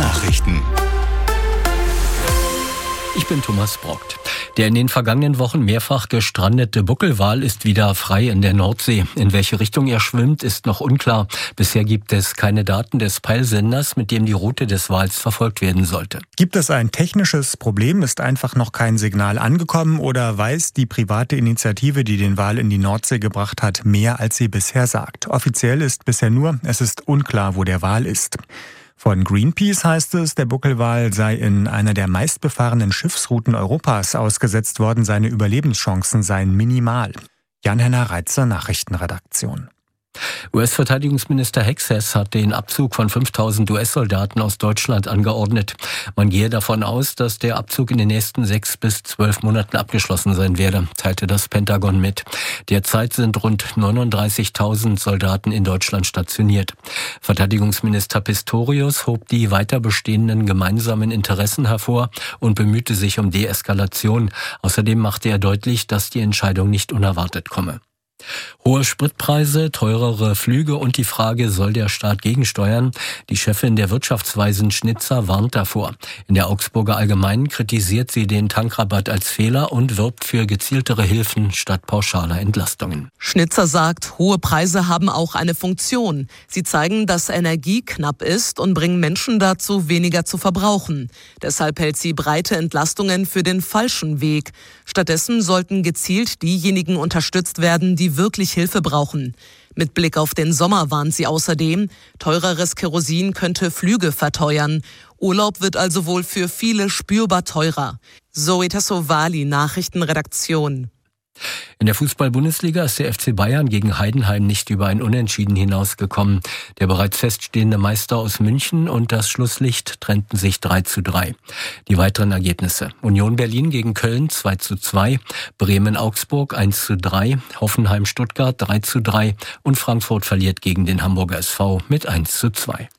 Nachrichten. Ich bin Thomas Brockt. Der in den vergangenen Wochen mehrfach gestrandete Buckelwal ist wieder frei in der Nordsee. In welche Richtung er schwimmt, ist noch unklar. Bisher gibt es keine Daten des Peilsenders, mit dem die Route des Wals verfolgt werden sollte. Gibt es ein technisches Problem? Ist einfach noch kein Signal angekommen? Oder weiß die private Initiative, die den Wal in die Nordsee gebracht hat, mehr als sie bisher sagt? Offiziell ist bisher nur, es ist unklar, wo der Wal ist. Von Greenpeace heißt es, der Buckelwal sei in einer der meistbefahrenen Schiffsrouten Europas ausgesetzt worden. Seine Überlebenschancen seien minimal. Jan-Henner Reitzer, Nachrichtenredaktion. US-Verteidigungsminister Hexas hat den Abzug von 5.000 US-Soldaten aus Deutschland angeordnet. Man gehe davon aus, dass der Abzug in den nächsten 6 bis 12 Monaten abgeschlossen sein werde, teilte das Pentagon mit. Derzeit sind rund 39.000 Soldaten in Deutschland stationiert. Verteidigungsminister Pistorius hob die weiter bestehenden gemeinsamen Interessen hervor und bemühte sich um Deeskalation. Außerdem machte er deutlich, dass die Entscheidung nicht unerwartet komme. Hohe Spritpreise, teurere Flüge und die Frage, soll der Staat gegensteuern? Die Chefin der Wirtschaftsweisen Schnitzer warnt davor. In der Augsburger Allgemeinen kritisiert sie den Tankrabatt als Fehler und wirbt für gezieltere Hilfen statt pauschaler Entlastungen. Schnitzer sagt, hohe Preise haben auch eine Funktion. Sie zeigen, dass Energie knapp ist und bringen Menschen dazu, weniger zu verbrauchen. Deshalb hält sie breite Entlastungen für den falschen Weg. Stattdessen sollten gezielt diejenigen unterstützt werden, die wirklich Hilfe brauchen. Mit Blick auf den Sommer warnt sie außerdem, teureres Kerosin könnte Flüge verteuern. Urlaub wird also wohl für viele spürbar teurer. Zoe Tassovali, Nachrichtenredaktion. In der Fußball-Bundesliga ist der FC Bayern gegen Heidenheim nicht über ein Unentschieden hinausgekommen. Der bereits feststehende Meister aus München und das Schlusslicht trennten sich 3:3. Die weiteren Ergebnisse: Union Berlin gegen Köln 2:2, Bremen-Augsburg 1:3, Hoffenheim-Stuttgart 3:3 und Frankfurt verliert gegen den Hamburger SV mit 1:2.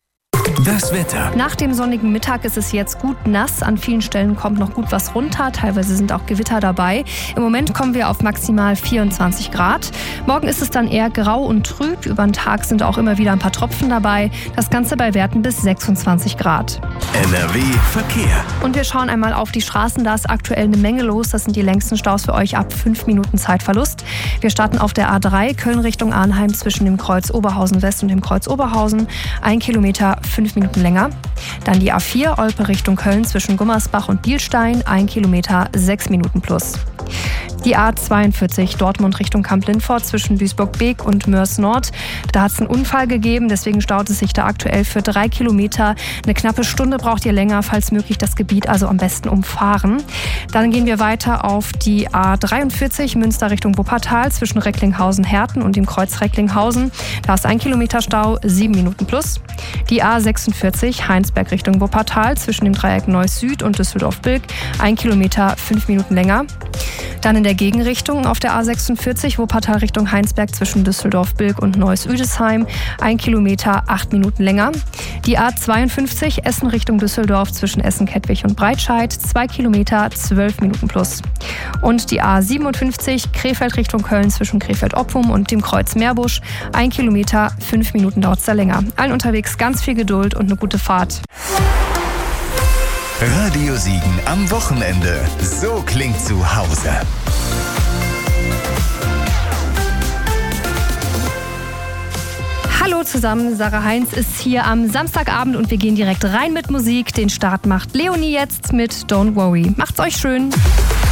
Das Wetter. Nach dem sonnigen Mittag ist es jetzt gut nass. An vielen Stellen kommt noch gut was runter. Teilweise sind auch Gewitter dabei. Im Moment kommen wir auf maximal 24 Grad. Morgen ist es dann eher grau und trüb. Über den Tag sind auch immer wieder ein paar Tropfen dabei. Das Ganze bei Werten bis 26 Grad. NRW Verkehr. Und wir schauen einmal auf die Straßen. Da ist aktuell eine Menge los. Das sind die längsten Staus für euch ab 5 Minuten Zeitverlust. Wir starten auf der A3 Köln Richtung Arnheim zwischen dem Kreuz Oberhausen West und dem Kreuz Oberhausen. 1 Kilometer 5 Minuten länger. Dann die A4 Olpe Richtung Köln zwischen Gummersbach und Bielstein, 1 Kilometer 6 Minuten plus. Die A42 Dortmund Richtung Kamp-Lindfort zwischen Duisburg-Beek und Moers-Nord. Da hat es einen Unfall gegeben, deswegen staut es sich da aktuell für 3 Kilometer. Eine knappe Stunde braucht ihr länger, falls möglich das Gebiet also am besten umfahren. Dann gehen wir weiter auf die A43 Münster Richtung Wuppertal zwischen Recklinghausen-Herten und dem Kreuz Recklinghausen. Da ist 1 Kilometer Stau, 7 Minuten plus. Die A46 Heinsberg Richtung Wuppertal zwischen dem Dreieck Neuss Süd und Düsseldorf-Bilk. 1 Kilometer 5 Minuten länger. Dann in der Gegenrichtung auf der A46 Wuppertal Richtung Heinsberg zwischen Düsseldorf-Bilk und Neuss-Üdesheim. 1 Kilometer 8 Minuten länger. Die A52 Essen Richtung Düsseldorf zwischen Essen-Kettwig und Breitscheid. 2 Kilometer 12 Minuten plus. Und die A57 Krefeld Richtung Köln zwischen Krefeld-Oppum und dem Kreuz Meerbusch. 1 Kilometer 5 Minuten dauert es da länger. Allen unterwegs ganz viel Geduld und eine gute Fahrt. Radio Siegen am Wochenende. So klingt zu Hause. Hallo zusammen, Sarah Heinz ist hier am Samstagabend und wir gehen direkt rein mit Musik. Den Start macht Leonie jetzt mit Don't Worry. Macht's euch schön.